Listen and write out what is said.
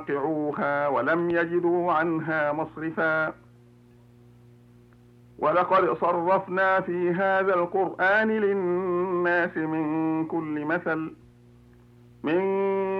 فوقعوها ولم يجدوا عنها مصرفا ولقد صرفنا في هذا القرآن للناس من كل مثل